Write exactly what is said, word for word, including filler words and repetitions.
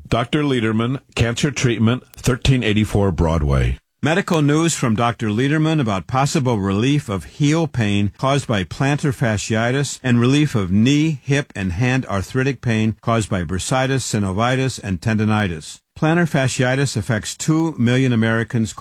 Doctor Lederman, Cancer Treatment, thirteen eighty-four Broadway. Medical news from Doctor Lederman about possible relief of heel pain caused by plantar fasciitis and relief of knee, hip, and hand arthritic pain caused by bursitis, synovitis, and tendonitis. Plantar fasciitis affects two million Americans